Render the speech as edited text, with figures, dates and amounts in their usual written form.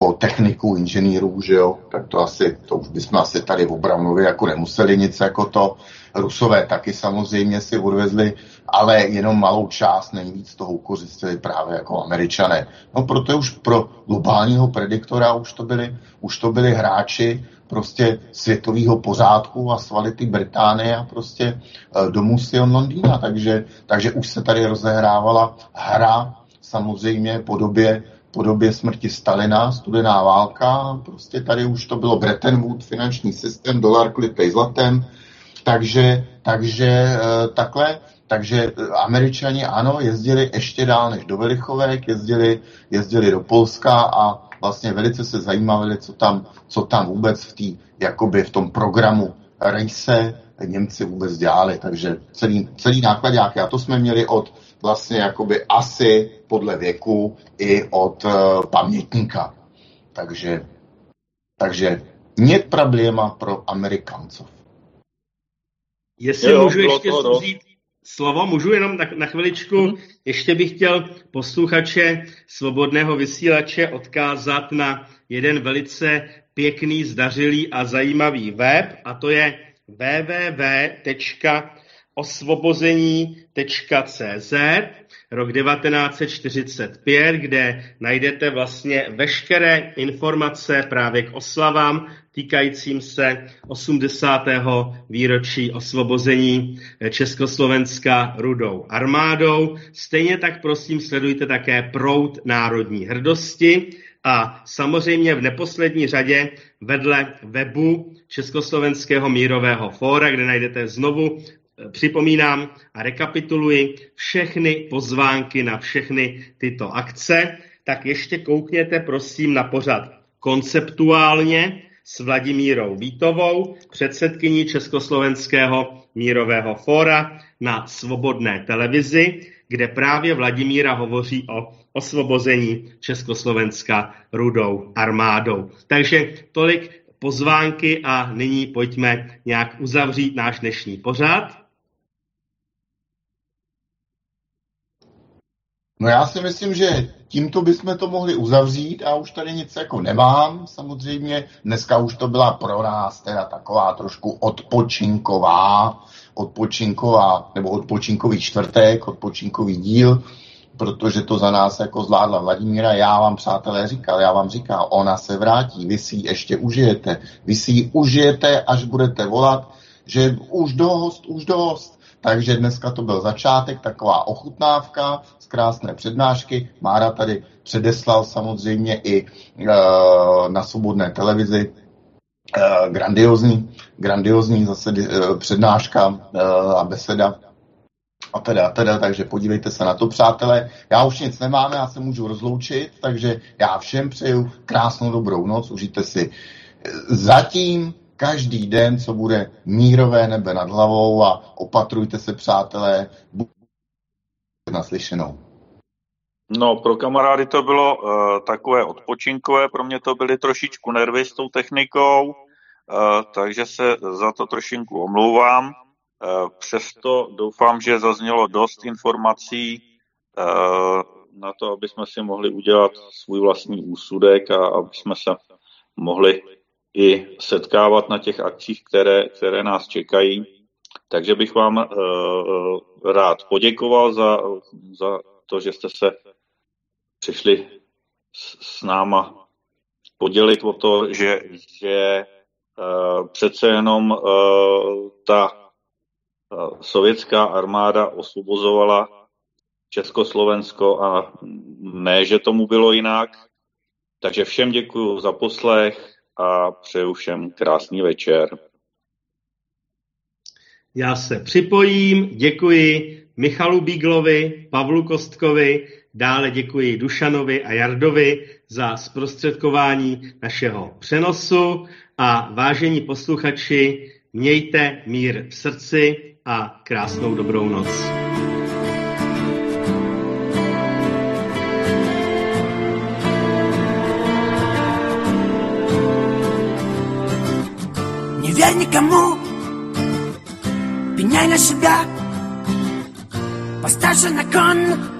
jako techniků, inženýrů, že jo, tak to už bychom asi tady v Obramově jako nemuseli nic jako to. Rusové taky samozřejmě si odvezli, ale jenom malou část, nejvíc toho ukořistili právě jako Američané. No protože už pro globálního prediktora už to byli hráči prostě světového pořádku a svality Británie a prostě domů Sion Londýna. Takže už se tady rozehrávala hra samozřejmě podobě smrti Stalina, studená válka, prostě tady už to bylo Bretton Woods, finanční systém, dolar klitej zlatem, takže Američani ano, jezdili ještě dál než do Velichovek, jezdili do Polska a vlastně velice se zajímali, co tam vůbec v tom programu Rejse Němci vůbec dělali, takže celý nákladňáky. A to jsme měli od vlastně jakoby asi podle věku i od pamětníka. Takže нет problema pro Amerikancov. Jestli můžu ještě vzít slovo, můžu jenom na chviličku. Ještě bych chtěl posluchače Svobodného vysílače odkázat na jeden velice pěkný, zdařilý a zajímavý web, a to je www.osvobození.cz rok 1945, kde najdete vlastně veškeré informace právě k oslavám týkajícím se 80. výročí osvobození Československa Rudou armádou. Stejně tak prosím sledujte také Proud národní hrdosti a samozřejmě v neposlední řadě vedle webu Československého mírového fóra, kde najdete znovu, připomínám a rekapituluji, všechny pozvánky na všechny tyto akce, tak ještě koukněte prosím na pořad Konceptuálně s Vladimírou Vítovou, předsedkyní Československého mírového fóra na Svobodné televizi, kde právě Vladimíra hovoří o osvobození Československa Rudou armádou. Takže tolik pozvánky a nyní pojďme nějak uzavřít náš dnešní pořad. No já si myslím, že tímto bychom to mohli uzavřít a už tady nic jako nemám. Samozřejmě dneska už to byla pro nás teda taková trošku odpočinkový čtvrtek, odpočinkový díl, protože to za nás jako zvládla Vladimíra. Já vám, přátelé, říkal, ona se vrátí, vy si ji ještě užijete, až budete volat, že už dost. Takže dneska to byl začátek, taková ochutnávka z krásné přednášky. Mára tady předeslal samozřejmě i na Svobodné televizi grandiozní zase přednáška a beseda a teda, takže podívejte se na to, přátelé. Já už nic nemám, já se můžu rozloučit, takže já všem přeju krásnou dobrou noc, užijte si zatím každý den, co bude mírové nebe nad hlavou a opatrujte se, přátelé, naslyšenou. No, pro kamarády to bylo takové odpočinkové, pro mě to byly trošičku nervy s tou technikou, takže se za to trošinku omlouvám. Přesto doufám, že zaznělo dost informací na to, aby jsme si mohli udělat svůj vlastní úsudek a aby jsme se mohli i setkávat na těch akcích, které nás čekají. Takže bych vám rád poděkoval za to, že jste se přišli s náma podělit o to, že přece jenom ta sovětská armáda osvobozovala Československo a ne, že tomu bylo jinak. Takže všem děkuji za poslech a přeju všem krásný večer. Já se připojím, děkuji Michalu Bíglovi, Pavlu Kostkovi, dále děkuji Dušanovi a Jardovi za zprostředkování našeho přenosu a vážení posluchači, mějte mír v srdci a krásnou dobrou noc. Не верь никому, пеняй на себя, поставь же на кон